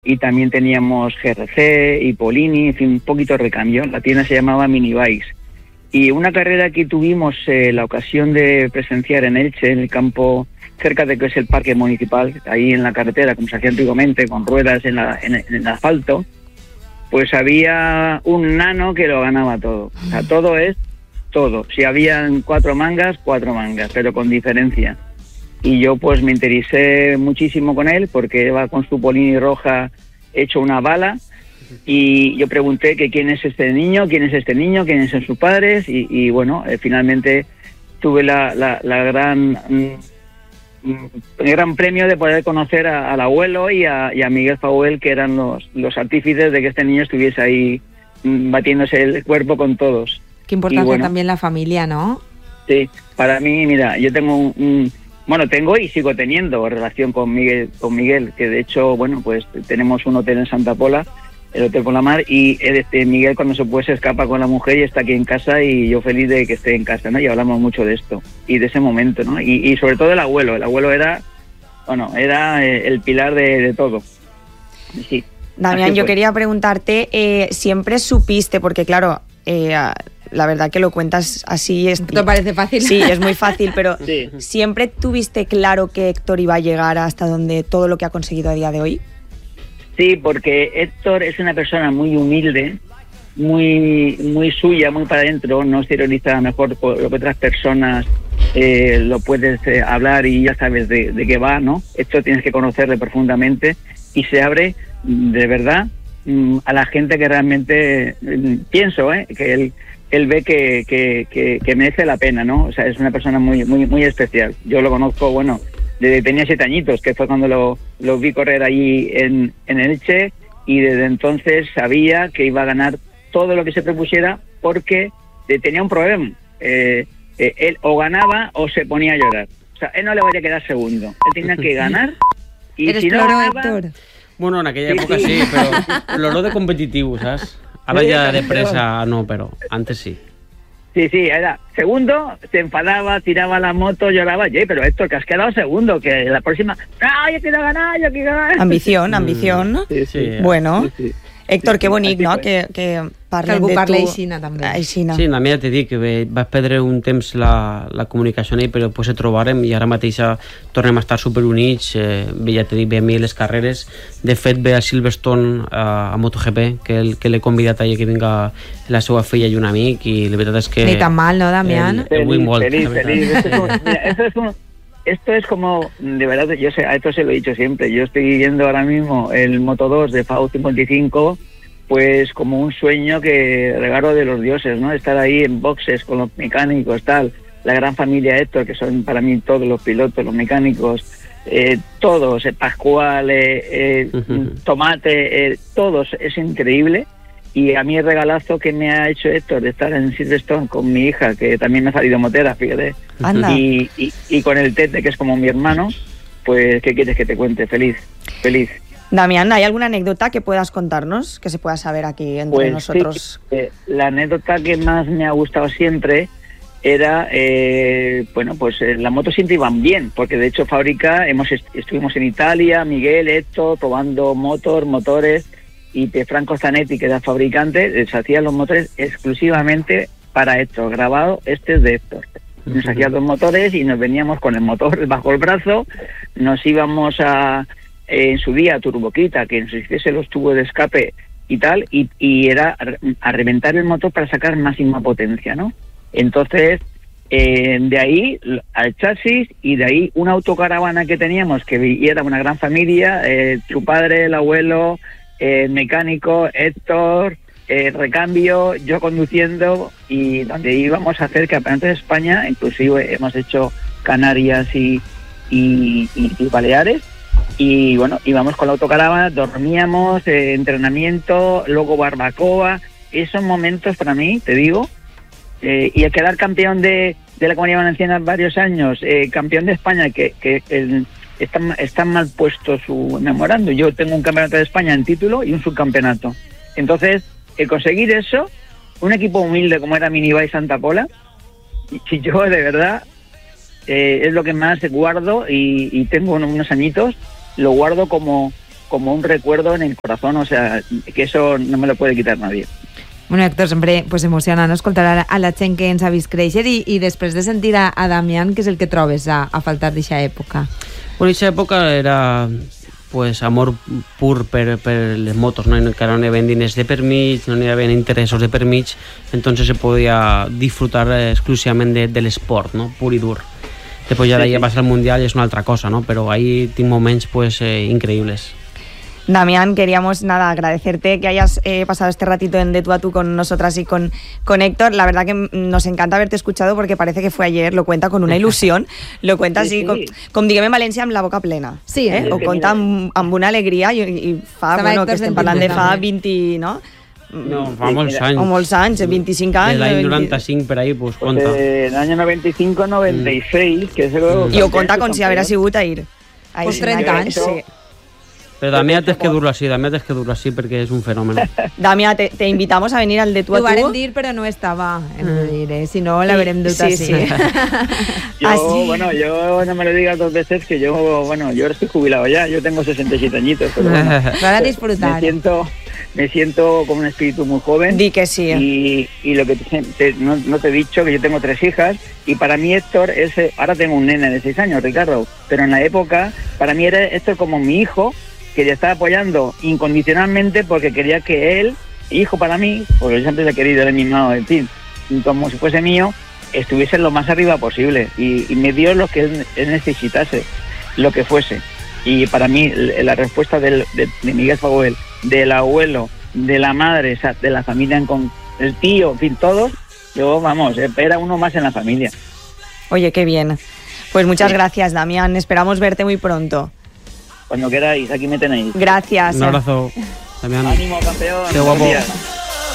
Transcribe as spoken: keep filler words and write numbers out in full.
y también teníamos G R C y Polini, en fin, un poquito de recambio. La tienda se llamaba Minibikes. Y una carrera que tuvimos eh, la ocasión de presenciar en Elche, en el campo cerca de que es el parque municipal, ahí en la carretera, como se hacía antiguamente, con ruedas en, la, en, en el asfalto, pues había un nano que lo ganaba todo. O sea, todo es todo. Si habían cuatro mangas, cuatro mangas, pero con diferencia. Y yo pues me interesé muchísimo con él porque iba con su Polini roja hecho una bala. Y yo pregunté que quién es este niño, quién es este niño, quiénes son sus padres y, y bueno, eh, finalmente tuve la, la, la gran mm, el gran premio de poder conocer a, al abuelo y a, y a Miguel Fauel, que eran los, los artífices de que este niño estuviese ahí mm, batiéndose el cuerpo con todos. Qué importancia bueno, también la familia, ¿no? Sí, para mí, mira, yo tengo un, un bueno, tengo y sigo teniendo relación con Miguel, con Miguel, que de hecho, bueno, pues tenemos un hotel en Santa Pola, el Hotel Por la Mar, y este Miguel cuando se puede se escapa con la mujer y está aquí en casa y yo feliz de que esté en casa, ¿no? Y hablamos mucho de esto y de ese momento, ¿no? Y, y sobre todo el abuelo, el abuelo era, bueno, era el pilar de, de todo. Sí. Damián, yo quería preguntarte, eh, ¿siempre supiste, porque claro, eh, la verdad que lo cuentas así... Es, ¿Te parece fácil? Sí, es muy fácil, pero sí. ¿siempre tuviste claro que Héctor iba a llegar hasta donde todo lo que ha conseguido a día de hoy? Sí, porque Héctor es una persona muy humilde, muy muy suya, muy para adentro, no se ironiza mejor por lo que otras personas eh, lo puedes eh, hablar y ya sabes de, de qué va, ¿no? Esto tienes que conocerle profundamente y se abre de verdad a la gente que realmente pienso, ¿eh? Que él, él ve que, que, que, que merece la pena, ¿no? O sea, es una persona muy muy muy especial. Yo lo conozco, bueno, desde que tenía siete añitos, que fue cuando lo, lo vi correr allí en, en Elche, y desde entonces sabía que iba a ganar todo lo que se propusiera porque eh, tenía un problema. Eh, eh, él o ganaba o se ponía a llorar. O sea, él no le vaya a quedar segundo. Él tenía que ganar y ¿Eres si no ploro, ganaba... Héctor? Bueno, en aquella Sí, època sí. sí, però l'olor de competitiu, saps? Ara ja de pressa no, però antes sí. Sí, sí, era segundo, se enfadaba, tiraba la moto, lloraba, oye, pero Héctor, que has quedado segundo, que la próxima, ¡ah, yo quiero ganar, yo quiero ganar! Ambición, ambición. Sí, sí. Bueno, Sí, sí. Héctor, Sí, que bonic, así no?, fue. que, que parlen Que algú de parli tu... aixina, també. Aixina. Sí, a mi ja t'he dit que bé, vaig perdre un temps la, la comunicació amb ell, però després se trobarem i ara mateix tornem a estar superunits. Eh, bé, ja t'he dit, ve a mi les carreres. De fet, ve a Silverstone a, a MotoGP, que, el, que l'he convidat allà que vinga la seva filla i un amic, i la veritat és que... Ni tan mal, no, Damián? El, el vull molt, feliz, la veritat. feliz. Esto es, un, mira, esto es un, esto es como, de verdad, yo sé, a esto se lo he dicho siempre, yo estoy viviendo ahora mismo el Moto dos de F A U cincuenta y cinco, pues como un sueño que regalo de los dioses, ¿no? Estar ahí en boxes con los mecánicos, tal, la gran familia Héctor, que son para mí todos los pilotos, los mecánicos, eh, todos, eh, Pascual, eh, eh, uh-huh. Tomate, eh, todos, es increíble. Y a mí el regalazo que me ha hecho Héctor de estar en Silverstone con mi hija, que también me ha salido motera, fíjate, Anda. y, y, y con el Tete, que es como mi hermano, pues, ¿qué quieres que te cuente? Feliz, feliz. Damián, ¿hay alguna anécdota que puedas contarnos, que se pueda saber aquí entre pues nosotros? Sí, eh, la anécdota que más me ha gustado siempre era, eh, bueno, pues eh, las motos siempre iban bien, porque de hecho fábrica, hemos est- estuvimos en Italia, Miguel, Héctor, probando motor, motores, y de Franco Zanetti, que era fabricante, les hacía los motores exclusivamente para Héctor, grabado, este es de Héctor. Nos hacía los motores y nos veníamos con el motor bajo el brazo, nos íbamos a... en su día Turboquita, que nos hiciese los tubos de escape y tal, y, y era a reventar el motor para sacar máxima potencia, ¿no? Entonces, eh, de ahí al chasis, y de ahí una autocaravana que teníamos, que era una gran familia, eh, su padre, el abuelo, el mecánico, Héctor, el recambio, yo conduciendo, y donde íbamos a hacer campeonatos de España, inclusive hemos hecho Canarias y, y, y, y Baleares. Y bueno, íbamos con la autocaravana, dormíamos, eh, entrenamiento, luego barbacoa. Esos momentos para mí, te digo, eh, y el quedar campeón de, de la Comunidad Valenciana varios años, eh, campeón de España, que, que el, está, está mal puesto su memorando. Yo tengo un campeonato de España en título y un subcampeonato. Entonces, el conseguir eso, un equipo humilde como era Minibikes Santa Pola, y, y yo de verdad eh, es lo que más guardo, y, y tengo unos añitos, lo guardo como como un recuerdo en el corazón, o sea, que eso no me lo puede quitar nadie. Bueno, Héctor, sempre pues, emociona no escoltar a, a la gent que ens ha vist créixer i, i després de sentir a, a Damián, què és el que trobes a, a faltar d'aquesta època? Bueno, aquesta època era pues, amor pur per, per les motos, no? Que no hi havia diners de per mig, no hi havia interessos de per mig, entonces se podia disfrutar exclusivament de, de l'esport, no? Pur i dur. Després ja sí, ja vas al Mundial i és una altra cosa, ¿no? Però ahí tinc moments pues, eh, increïbles. Damián, queríamos nada agradecerte que hayas eh, pasado este ratito en De Tú a Tú con nosotras y con, con Héctor. La verdad que nos encanta haberte escuchado porque parece que fue ayer, lo cuenta con una ilusión, lo cuenta sí, así, sí. com, com diguem en València, amb la boca plena. Sí, eh? sí, Ho conta amb, amb una alegria i, i fa, Estava bueno, Héctor que estem parlant de fa vint, no? No, fa molts anys. O molts anys, veinticinc anys. De l'any veinte... noranta-cinc per ahí, pues conta. Eh, en el año noventa y cinco noventa y seis, mm. que es lo... I ho conta com si haguera sigut ahir. Ahir pues trenta anys, sí. Pero Damián tienes que durarlo así, Damián tienes que durarlo así porque es un fenómeno. Damián, te, te invitamos a venir al De Tú a Tú. Ho varen dir, però no estava, hem de dir, eh? Si no l'haurem dut sí, així. sí. Yo, Así. bueno, yo no me lo digas dos veces que yo, bueno, yo estoy jubilado ya, yo tengo sesenta y siete añitos, pero bueno, Para disfrutar. me siento, me siento como un espíritu muy joven. Di que sí. Y, y lo que te, te- no, no te he dicho, que yo tengo tres hijas, y para mí Héctor es, eh, ahora tengo un nene de seis años, Ricardo, pero en la época, para mí era Héctor como mi hijo, que le estaba apoyando incondicionalmente porque quería que él, hijo para mí, porque yo siempre le he querido, le he mimado, en fin, como si fuese mío, estuviese lo más arriba posible, y, y me dio lo que él, él necesitase, lo que fuese. Y para mí l- la respuesta del, de, de Miguel Faguel, del abuelo, de la madre, o sea, de la familia, en con el tío, en fin, todos, yo, vamos, era uno más en la familia. Oye, qué bien. Pues muchas Sí. gracias, Damián. Esperamos verte muy pronto. Cuando queráis, aquí me tenéis. Gracias. Un abrazo, Damián. Ánimo, campeón. Qué guapo. Buenos días.